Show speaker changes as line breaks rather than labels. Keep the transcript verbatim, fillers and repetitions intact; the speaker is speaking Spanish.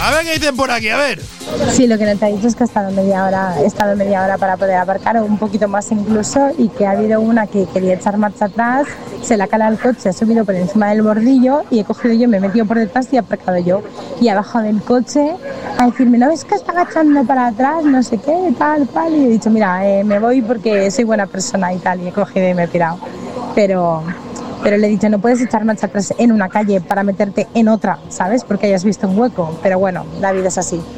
A ver qué dicen por aquí, a ver.
Sí, lo que no te ha dicho es que ha estado media hora, he estado media hora para poder aparcar, o un poquito más incluso, y que ha habido una que quería echar marcha atrás, se la cala al coche, ha subido por encima del bordillo y he cogido yo, me he metido por detrás y he aparcado yo. Y abajo del coche a decirme, ¿no ves que está agachando para atrás? No sé qué, tal, cual. Y he dicho, mira, eh, me voy porque soy buena persona y tal, y he cogido y me he pirado. Pero... Pero le he dicho, no puedes echar marcha atrás en una calle para meterte en otra, ¿sabes? Porque hayas visto un hueco. Pero bueno, la vida es así.